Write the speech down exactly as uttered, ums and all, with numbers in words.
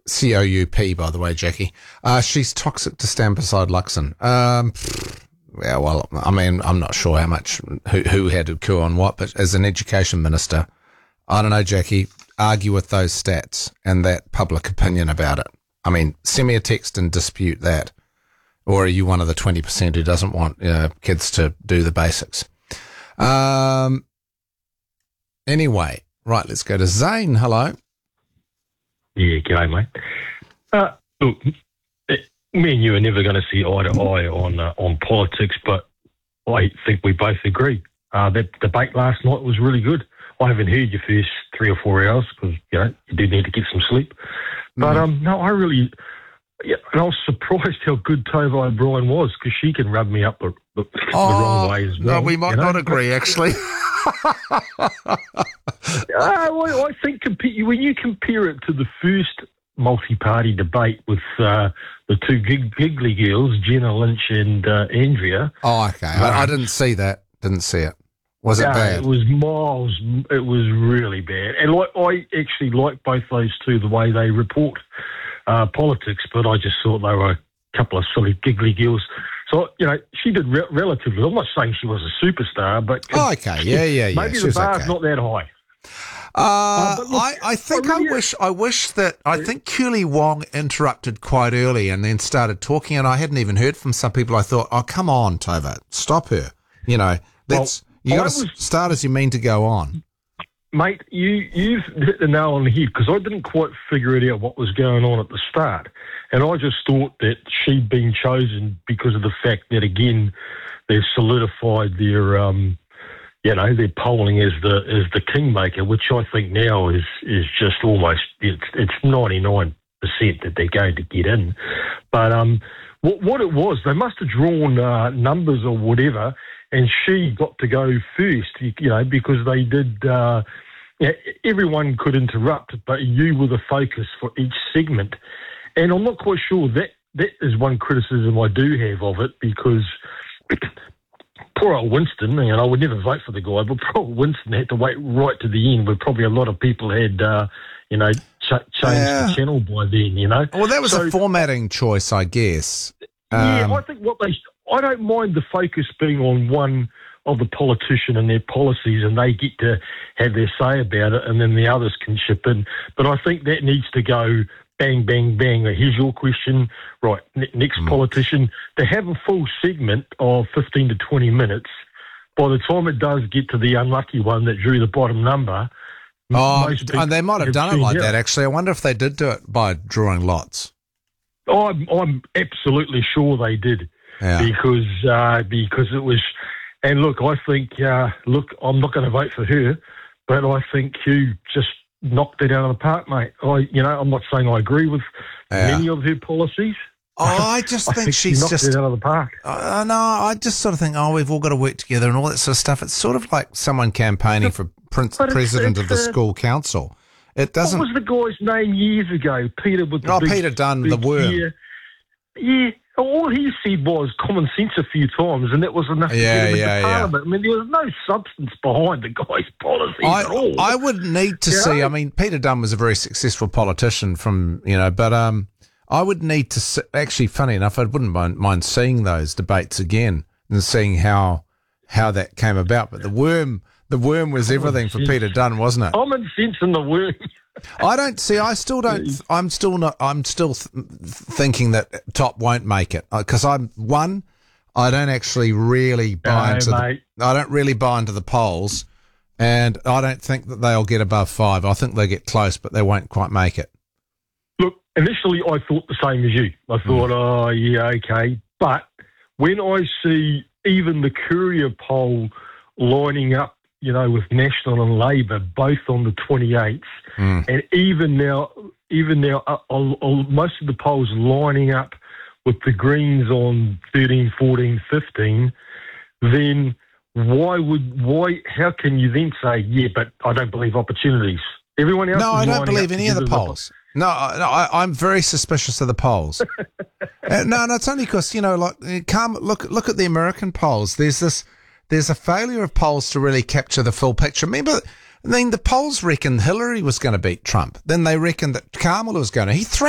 C O U P, by the way, Jackie. Uh, she's toxic to stand beside Luxon. Um, yeah, well, I mean, I'm not sure how much, who, who had a coup on what, but as an education minister, I don't know, Jackie, argue with those stats and that public opinion about it. I mean, send me a text and dispute that. Or are you one of the twenty percent who doesn't want uh, kids to do the basics? Um. Anyway, right, let's go to Zane. Hello. Yeah, g'day, mate. Uh, look, it, me and you are never going to see eye to eye on uh, on politics, but I think we both agree. Uh, that debate last night was really good. I haven't heard your first three or four hours because, you know, you do need to get some sleep. But, mm. um, no, I really... Yeah, and I was surprised how good Tova O'Brien was because she can rub me up the, the, oh, the wrong way as well. No, we might you know? not agree, actually. uh, well, I think compa- when you compare it to the first multi-party debate with uh, the two gig- giggly girls, Jenna Lynch and uh, Andrea. Oh, okay. Um, I, I didn't see that. Didn't see it. Was it uh, bad? It was miles. It was really bad. And like, I actually like both those two, the way they report uh, politics, but I just thought they were a couple of silly giggly girls. So, you know, she did re- relatively. I'm not saying she was a superstar, but... Oh, okay. Yeah, yeah, yeah. Maybe she the bar's okay. not that high. Uh, uh, look, I, I think I, really I wish I wish that I think Curly Wong interrupted quite early and then started talking, and I hadn't even heard from some people. I thought, oh, come on, Tova, stop her. You know, that's... Well, you got to start as you mean to go on. Mate, you, you've hit the nail on the head because I didn't quite figure it out what was going on at the start. And I just thought that she'd been chosen because of the fact that, again, they've solidified their, um, you know, their polling as the as the kingmaker, which I think now is is just almost, it's it's ninety-nine percent that they're going to get in. But um, what, what it was, they must have drawn uh, numbers or whatever, and she got to go first, you know, because they did, uh, yeah, everyone could interrupt, but you were the focus for each segment. And I'm not quite sure that that is one criticism I do have of it, because poor old Winston, and I would never vote for the guy, but poor old Winston had to wait right to the end, where probably a lot of people had, uh, you know, ch- changed yeah. the channel by then, you know. Well, that was so, a formatting choice, I guess. Yeah, um, I think what they... I don't mind the focus being on one of the politician and their policies, and they get to have their say about it, and then the others can chip in. But I think that needs to go bang, bang, bang. Here's your question. Right, n- next mm. politician. To have a full segment of fifteen to twenty minutes, by the time it does get to the unlucky one that drew the bottom number... Oh, and they might have done it like out. that, actually. I wonder if they did do it by drawing lots. I'm, I'm absolutely sure they did. Yeah. Because uh, because it was, and look, I think, uh, look, I'm not going to vote for her, but I think you just knocked it out of the park, mate. I, you know, I'm not saying I agree with yeah. many of her policies. Oh, I just I think, think she's she knocked just it out of the park. Uh, no, I just sort of think, oh, we've all got to work together and all that sort of stuff. It's sort of like someone campaigning for prince, president it's, it's, of the uh, school council. It doesn't. What was the guy's name years ago? Peter with the oh, big, Peter Dunn, big the worm. Year. Yeah. All he said was common sense a few times, and that was enough to yeah, get him yeah, into yeah. Parliament. I mean, there was no substance behind the guy's policies I, at all. I would need to you see, know? I mean, Peter Dunn was a very successful politician from, you know, but um, I would need to see, actually, funny enough, I wouldn't mind, mind seeing those debates again and seeing how how that came about. But the worm, the worm was common everything sense. For Peter Dunn, wasn't it? Common sense in the worm. I don't see. I still don't. I'm still not. I'm still th- thinking that Top won't make it because I'm one. I don't actually really buy no, into. Mate. The, I don't really buy into the polls, and I don't think that they'll get above five. I think they get close, but they won't quite make it. Look, initially I thought the same as you. I thought, mm. oh yeah, okay. But when I see even the Courier poll lining up, you know, with National and Labor both on the twenty-eighth, mm. and even now, even now, uh, uh, uh, most of the polls lining up with the Greens on thirteen, fourteen, fifteen, then why would, why, how can you then say, yeah, but I don't believe opportunities? Everyone else No, is I don't believe any of the polls. No, I, no I, I'm very suspicious of the polls. uh, no, no, it's only because, you know, like, come, look, look at the American polls. There's this, There's a failure of polls to really capture the full picture. Remember, I mean, the polls reckoned Hillary was going to beat Trump. Then they reckoned that Kamala was going to. He threatened